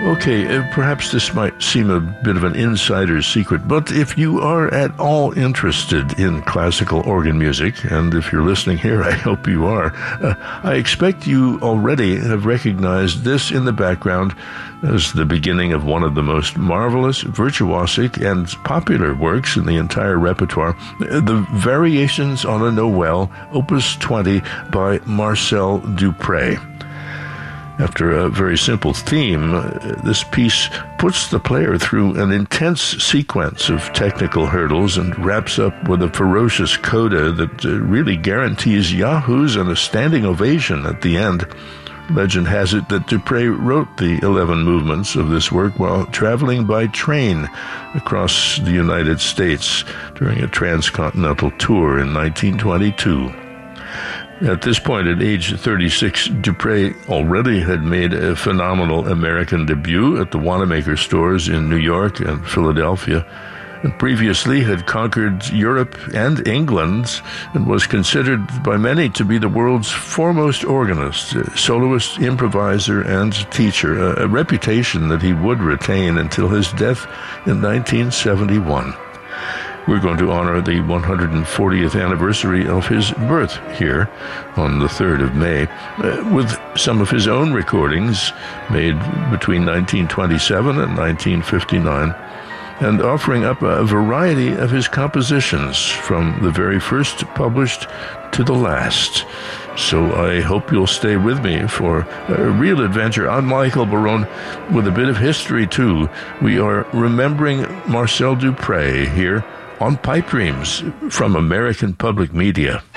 Okay, perhaps this might seem a bit of an insider's secret, but if you are at all interested in classical organ music, and if you're listening here, I hope you are, I expect you already have recognized this in the background as the beginning of one of the most marvelous, virtuosic, and popular works in the entire repertoire, the Variations on a Noel, Opus 20 by Marcel Dupré. After a very simple theme, this piece puts the player through an intense sequence of technical hurdles and wraps up with a ferocious coda that really guarantees yahoos and a standing ovation at the end. Legend has it that Dupré wrote the 11 movements of this work while traveling by train across the United States during a transcontinental tour in 1922. At this point, at age 36, Dupré already had made a phenomenal American debut at the Wanamaker stores in New York and Philadelphia, and previously had conquered Europe and England and was considered by many to be the world's foremost organist, soloist, improviser, and teacher, a reputation that he would retain until his death in 1971. We're going to honor the 140th anniversary of his birth here on the 3rd of May with some of his own recordings made between 1927 and 1959, and offering up a variety of his compositions from the very first published to the last. So I hope you'll stay with me for a real adventure. I'm Michael Barone with a bit of history too. We are remembering Marcel Dupré here on Pipe Dreams from American Public Media.